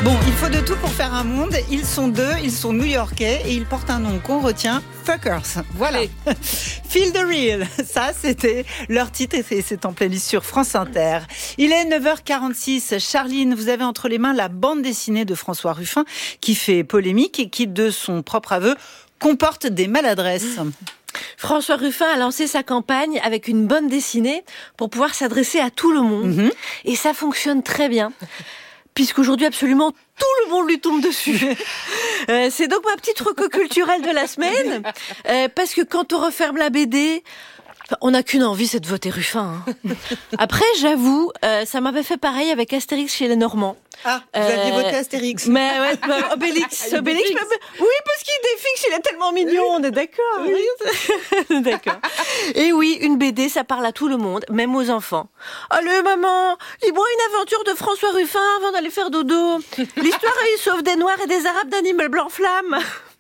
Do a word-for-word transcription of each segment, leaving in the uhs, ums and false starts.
Bon, il faut de tout pour faire un monde. Ils sont deux, ils sont new-yorkais et ils portent un nom qu'on retient, Fuckers. Voilà. Feel the Real. Ça, c'était leur titre et c'est en playlist sur France Inter. Il est neuf heures quarante-six. Charline, vous avez entre les mains la bande dessinée de François Ruffin qui fait polémique et qui, de son propre aveu, comporte des maladresses. François Ruffin a lancé sa campagne avec une bande dessinée pour pouvoir s'adresser à tout le monde. Mm-hmm. Et ça fonctionne très bien. Puisqu'aujourd'hui, absolument tout le monde lui tombe dessus. euh, c'est donc ma petite reco culturelle de la semaine. Euh, parce que quand on referme la B D, on n'a qu'une envie, c'est de voter Ruffin. Hein. Après, j'avoue, euh, ça m'avait fait pareil avec Astérix chez les Normands. Ah, vous euh, aviez voté Astérix. Mais ouais, bah, Obélix. Obélix. Mais, oui, parce qu'il défixe, il est tellement mignon, on est d'accord. Oui. D'accord. Et oui, une B D, ça parle à tout le monde, même aux enfants. Allez, maman, lis-moi une aventure de François Ruffin avant d'aller faire dodo. L'histoire, il sauve des Noirs et des Arabes d'un immeuble blanc flamme.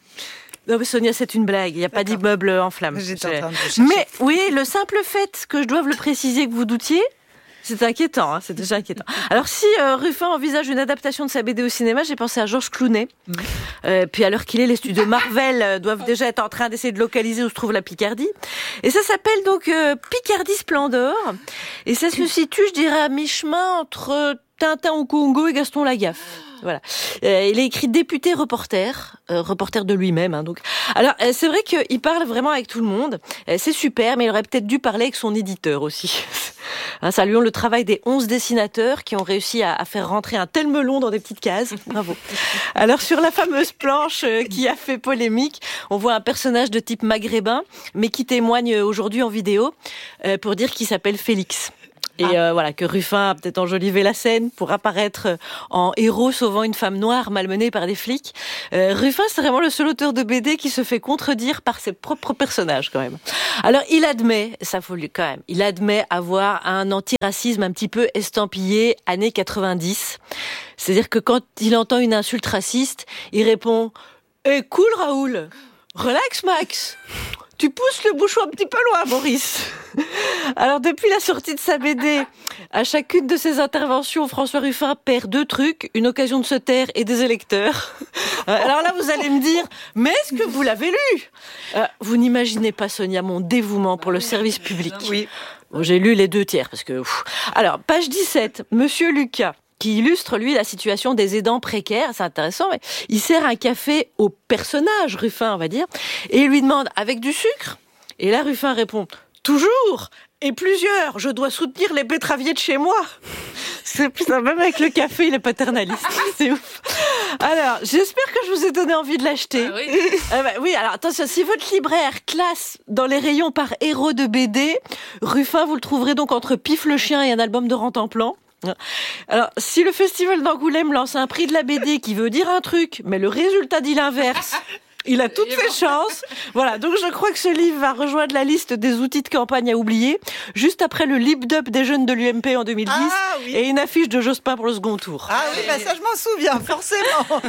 Non mais Sonia, c'est une blague, il n'y a D'accord. pas d'immeuble en flammes. J'étais en train de chercher. Mais oui, le simple fait que je doive le préciser que vous doutiez, c'est inquiétant, hein, c'est déjà inquiétant. Alors si euh, Ruffin envisage une adaptation de sa B D au cinéma, j'ai pensé à Georges Clooney. Mmh. Euh, puis à l'heure qu'il est, les studios Marvel euh, doivent déjà être en train d'essayer de localiser où se trouve la Picardie. Et ça s'appelle donc euh, Picardie Splendor. Et ça se situe, je dirais, à mi-chemin entre Tintin au Congo et Gaston Lagaffe. Voilà. Euh, il est écrit député reporter, euh, reporter de lui-même. Hein, donc, alors euh, c'est vrai qu'il parle vraiment avec tout le monde. Euh, c'est super, mais il aurait peut-être dû parler avec son éditeur aussi. Hein, saluons le travail des onze dessinateurs qui ont réussi à, à faire rentrer un tel melon dans des petites cases. Bravo. Alors sur la fameuse planche euh, qui a fait polémique, on voit un personnage de type maghrébin, mais qui témoigne aujourd'hui en vidéo euh, pour dire qu'il s'appelle Félix. Et ah. euh, voilà, que Ruffin a peut-être enjolivé la scène pour apparaître en héros sauvant une femme noire malmenée par des flics. Euh, Ruffin, c'est vraiment le seul auteur de B D qui se fait contredire par ses propres personnages, quand même. Alors, il admet, ça faut lui quand même, il admet avoir un antiracisme un petit peu estampillé années quatre-vingt-dix. C'est-à-dire que quand il entend une insulte raciste, il répond « Eh, cool, Raoul, relax, Max !» Tu pousses le bouchon un petit peu loin, Maurice. Alors, depuis la sortie de sa B D, à chacune de ses interventions, François Ruffin perd deux trucs, une occasion de se taire et des électeurs. Alors là, vous allez me dire, mais est-ce que vous l'avez lu ? euh, Vous n'imaginez pas, Sonia, mon dévouement pour le service public. Oui. Bon, j'ai lu les deux tiers, parce que... Pff. Alors, page dix-sept, Monsieur Lucas, qui illustre, lui, la situation des aidants précaires. C'est intéressant, mais il sert un café au personnage, Ruffin, on va dire, et il lui demande « avec du sucre ?» Et là, Ruffin répond « toujours !» Et plusieurs, je dois soutenir les betteraviers de chez moi. C'est putain, même avec le café, il est paternaliste. C'est ouf. Alors, j'espère que je vous ai donné envie de l'acheter. Ah oui. Euh, bah, oui, alors attention, si votre libraire classe dans les rayons par héros de B D, Ruffin, vous le trouverez donc entre Pif le chien et un album de Rantanplan. Alors, si le festival d'Angoulême lance un prix de la B D qui veut dire un truc, mais le résultat dit l'inverse, il a toutes ses chances. Voilà, donc je crois que ce livre va rejoindre la liste des outils de campagne à oublier, juste après le lip-dub des jeunes de l'U M P en deux mille dix ah, oui. et une affiche de Jospin pour le second tour. Ah oui, bah ça je m'en souviens, forcément.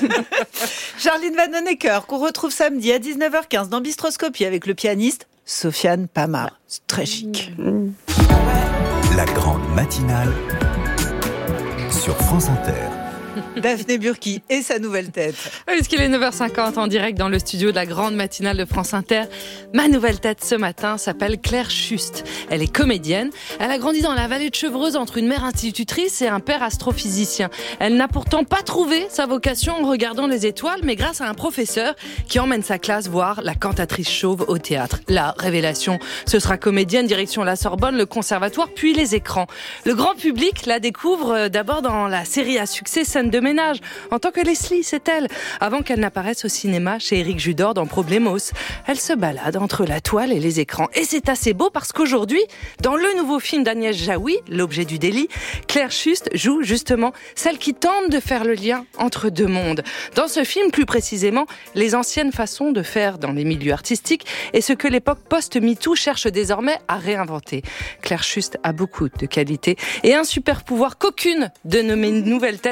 Charline Vanhoenacker, qu'on retrouve samedi à dix-neuf heures quinze dans Bistroscopie avec le pianiste Sofiane Pamar. C'est très chic. Mmh. La grande matinale sur France Inter. Daphné Burki et sa nouvelle tête. Oui, puisqu'il est neuf heures cinquante en direct dans le studio de la grande matinale de France Inter. Ma nouvelle tête ce matin s'appelle Claire Schust. Elle est comédienne. Elle a grandi dans la vallée de Chevreuse entre une mère institutrice et un père astrophysicien. Elle n'a pourtant pas trouvé sa vocation en regardant les étoiles, mais grâce à un professeur qui emmène sa classe voir La cantatrice chauve au théâtre. La révélation, ce sera comédienne, direction la Sorbonne, le conservatoire, puis les écrans. Le grand public la découvre d'abord dans la série à succès Scène de ménage, en tant que Leslie, c'est elle, avant qu'elle n'apparaisse au cinéma chez Éric Judor dans Problemos. Elle se balade entre la toile et les écrans. Et c'est assez beau parce qu'aujourd'hui, dans le nouveau film d'Agnès Jaoui, L'objet du délit, Claire Schust joue justement celle qui tente de faire le lien entre deux mondes. Dans ce film, plus précisément, les anciennes façons de faire dans les milieux artistiques et ce que l'époque post-MeToo cherche désormais à réinventer. Claire Schust a beaucoup de qualités et un super pouvoir qu'aucune de nos nouvelles têtes n'avait eu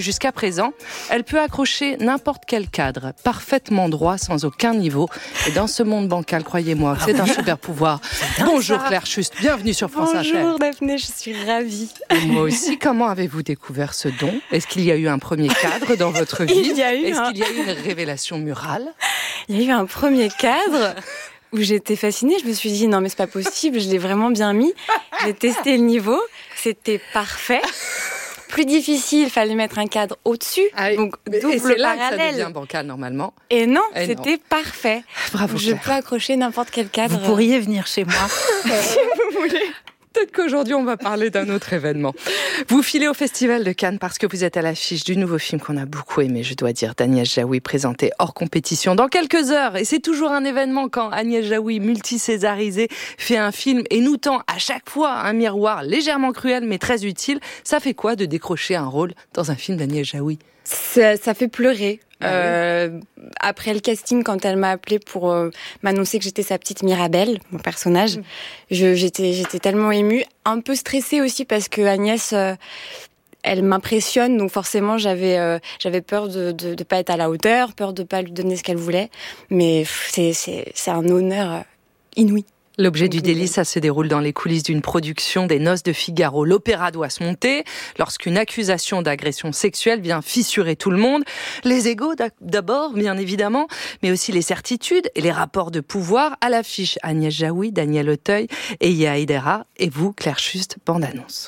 jusqu'à présent. Elle peut accrocher n'importe quel cadre, parfaitement droit, sans aucun niveau. Et dans ce monde bancal, croyez-moi, c'est un super pouvoir. Bonjour ça. Claire Schust, bienvenue sur France Inter. Bonjour Daphné, je suis ravie. Et moi aussi, comment avez-vous découvert ce don ? Est-ce qu'il y a eu un premier cadre dans votre vie ? Il y a eu Est-ce un... qu'il y a eu une révélation murale ? Il y a eu un premier cadre où j'étais fascinée. Je me suis dit, non mais c'est pas possible, je l'ai vraiment bien mis. J'ai testé le niveau, c'était parfait. Plus difficile, il fallait mettre un cadre au-dessus, ah, donc double et c'est là parallèle. Que ça devient bancal normalement. Et non, et c'était non. parfait. Bravo Je Claire. peux accrocher n'importe quel cadre. Vous pourriez venir chez moi. Si vous voulez. Peut-être qu'aujourd'hui, on va parler d'un autre événement. Vous filez au Festival de Cannes parce que vous êtes à l'affiche du nouveau film qu'on a beaucoup aimé, je dois dire, d'Agnès Jaoui, présenté hors compétition dans quelques heures. Et c'est toujours un événement quand Agnès Jaoui, multi-césarisée, fait un film et nous tend à chaque fois un miroir légèrement cruel mais très utile. Ça fait quoi de décrocher un rôle dans un film d'Agnès Jaoui ? Ça, ça fait pleurer. Ah oui. euh, après le casting, quand elle m'a appelée pour euh, m'annoncer que j'étais sa petite Mirabelle, mon personnage, mmh. je, j'étais, j'étais tellement émue, un peu stressée aussi parce que Agnès, euh, elle m'impressionne, donc forcément j'avais, euh, j'avais peur de, de, de pas être à la hauteur, peur de pas lui donner ce qu'elle voulait, mais pff, c'est, c'est, c'est un honneur euh, inouï. L'objet du délice, ça se déroule dans les coulisses d'une production des Noces de Figaro. L'opéra doit se monter lorsqu'une accusation d'agression sexuelle vient fissurer tout le monde. Les égos d'abord, bien évidemment, mais aussi les certitudes et les rapports de pouvoir. À l'affiche, Agnès Jaoui, Daniel Auteuil et Yéa Aïdara. Et vous, Claire Schust, bande-annonce.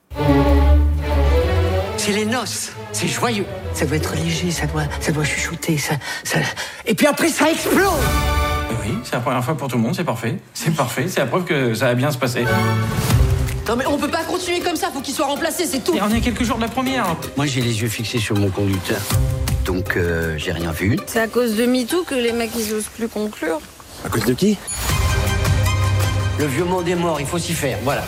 C'est les noces, c'est joyeux. Ça doit être léger, ça doit, ça doit chuchoter, ça, ça... Et puis après, ça explose. Oui, c'est la première fois pour tout le monde, c'est parfait. C'est parfait, c'est la preuve que ça va bien se passer. Non mais on peut pas continuer comme ça, faut qu'il soit remplacé, c'est tout. Et on est à quelques jours de la première. Moi, j'ai les yeux fixés sur mon conducteur. Donc, euh, j'ai rien vu. C'est à cause de MeToo que les mecs, ils osent plus conclure. À cause de qui ? Le vieux monde est mort, il faut s'y faire, voilà.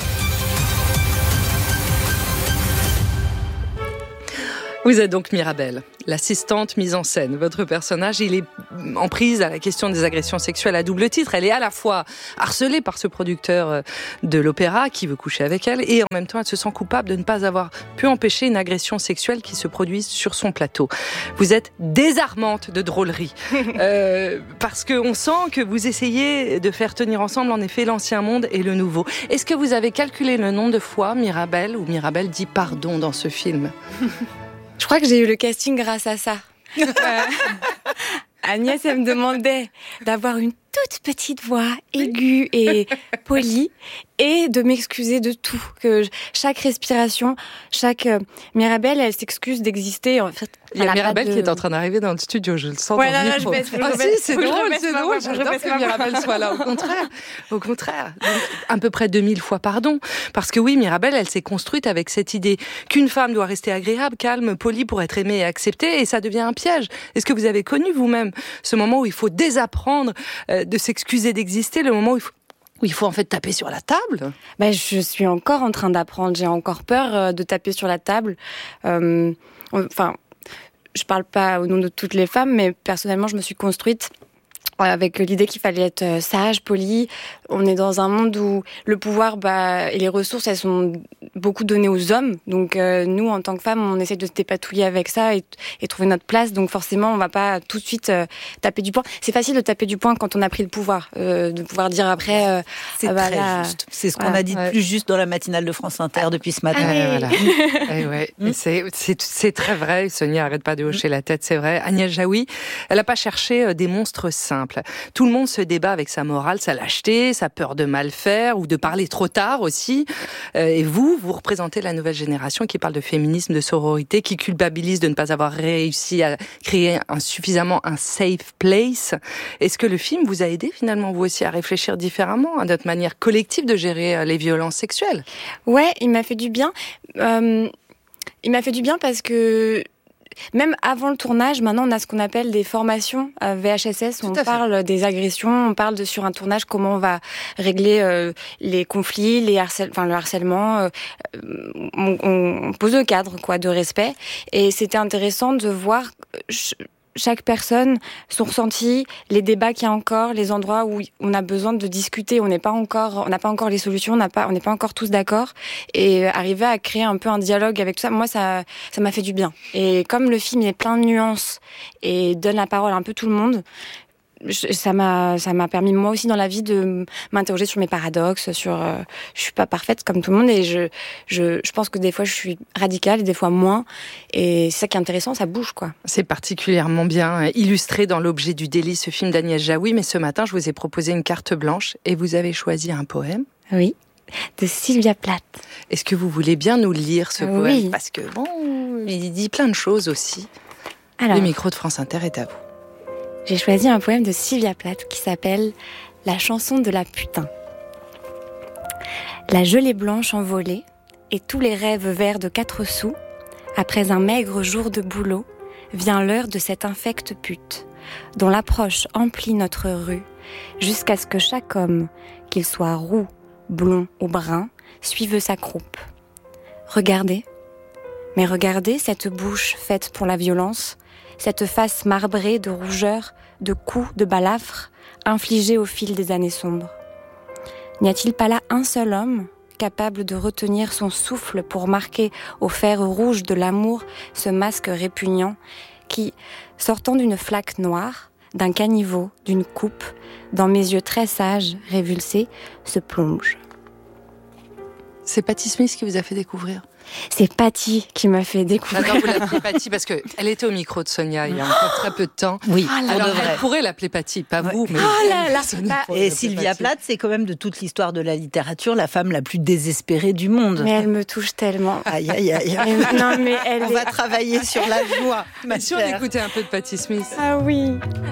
Vous êtes donc Mirabelle, l'assistante mise en scène. Votre personnage, il est en prise à la question des agressions sexuelles à double titre. Elle est à la fois harcelée par ce producteur de l'opéra qui veut coucher avec elle et en même temps, elle se sent coupable de ne pas avoir pu empêcher une agression sexuelle qui se produise sur son plateau. Vous êtes désarmante de drôlerie euh, parce qu'on sent que vous essayez de faire tenir ensemble, en effet, l'ancien monde et le nouveau. Est-ce que vous avez calculé le nombre de fois Mirabelle ou Mirabelle dit pardon dans ce film ? Je crois que j'ai eu le casting grâce à ça. euh, Agnès, elle me demandait d'avoir une toute petite voix aiguë et polie et de m'excuser de tout. Que chaque respiration, chaque euh, Mirabelle, elle s'excuse d'exister. En fait, il y a Mirabelle de... qui est en train d'arriver dans le studio, je le sens ouais, dans non, le non, micro. Je baisse, ah si, c'est drôle, c'est drôle. J'adore que Mirabelle soit là. Au contraire, au contraire. Donc, à peu près deux mille fois pardon. Parce que oui, Mirabelle, elle s'est construite avec cette idée qu'une femme doit rester agréable, calme, polie pour être aimée et acceptée, et ça devient un piège. Est-ce que vous avez connu vous-même ce moment où il faut désapprendre euh, de s'excuser d'exister, le moment où il faut où il faut en fait taper sur la table? Ben, je suis encore en train d'apprendre. J'ai encore peur de taper sur la table. Euh, enfin, je parle pas au nom de toutes les femmes, mais personnellement, je me suis construite avec l'idée qu'il fallait être sage, poli. On est dans un monde où le pouvoir bah, et les ressources, elles sont beaucoup données aux hommes. Donc euh, nous, en tant que femmes, on essaie de se dépatouiller avec ça et, et trouver notre place. Donc forcément, on va pas tout de suite euh, taper du poing. C'est facile de taper du poing quand on a pris le pouvoir, euh, de pouvoir dire après... Euh, c'est ah bah, très là, juste. C'est ce qu'on voilà. a dit de plus juste dans la matinale de France Inter depuis ce matin. Ah, voilà. et ouais. et c'est, c'est, c'est très vrai. Sonia arrête pas de hocher la tête, c'est vrai. Agnès Jaoui, elle n'a pas cherché des monstres simples. Tout le monde se débat avec sa morale, sa lâcheté, sa peur de mal faire ou de parler trop tard aussi. Euh, et vous, vous représentez la nouvelle génération qui parle de féminisme, de sororité, qui culpabilise de ne pas avoir réussi à créer un, suffisamment un safe place. Est-ce que le film vous a aidé finalement, vous aussi, à réfléchir différemment à notre manière collective de gérer les violences sexuelles ? Ouais, il m'a fait du bien. Euh, il m'a fait du bien parce que même avant le tournage, maintenant on a ce qu'on appelle des formations à V H S S. Où on parle des agressions, on parle de sur un tournage comment on va régler euh, les conflits, les harcèl... enfin le harcèlement. Euh, on, on pose le cadre quoi de respect. Et c'était intéressant de voir. Je... chaque personne, son ressenti, les débats qu'il y a encore, les endroits où on a besoin de discuter, on n'est pas encore, on n'a pas encore les solutions, on n'a pas, on n'est pas encore tous d'accord, et arriver à créer un peu un dialogue avec tout ça, moi ça, ça m'a fait du bien. Et comme le film est plein de nuances et donne la parole à un peu tout le monde, ça m'a, ça m'a permis moi aussi dans la vie de m'interroger sur mes paradoxes, sur, euh, je suis pas parfaite comme tout le monde et je, je, je pense que des fois je suis radicale et des fois moins, et c'est ça qui est intéressant, ça bouge quoi. C'est particulièrement bien illustré dans l'objet du délit, ce film d'Agnès Jaoui, mais ce matin je vous ai proposé une carte blanche et vous avez choisi un poème. Oui, de Sylvia Plath. Est-ce que vous voulez bien nous lire ce poème? Oui. Parce que bon, il dit plein de choses aussi. Alors, le micro de France Inter est à vous. J'ai choisi un poème de Sylvia Plath qui s'appelle « La chanson de la putain ». La gelée blanche envolée et tous les rêves verts de quatre sous, après un maigre jour de boulot, vient l'heure de cette infecte pute, dont l'approche emplit notre rue, jusqu'à ce que chaque homme, qu'il soit roux, blond ou brun, suive sa croupe. Regardez, mais regardez cette bouche faite pour la violence, cette face marbrée de rougeur, de coups, de balafres, infligés au fil des années sombres. N'y a-t-il pas là un seul homme capable de retenir son souffle pour marquer au fer rouge de l'amour ce masque répugnant qui, sortant d'une flaque noire, d'un caniveau, d'une coupe, dans mes yeux très sages, révulsés, se plonge. C'est Patti Smith qui vous a fait découvrir? C'est Patti qui m'a fait découvrir. J'adore vous l'appeler Patti parce qu'elle était au micro de Sonia il y a encore très peu de temps. Oui, ah alors elle pourrait l'appeler Patti, pas vous, mais oh là là. Et Sylvia Plath, c'est quand même de toute l'histoire de la littérature la femme la plus désespérée du monde. Mais elle me touche tellement. Aïe, aïe, aïe. Mais, non, mais elle On est... va travailler sur la joie. Bien sûr d'écouter un peu de Patti Smith. Ah oui.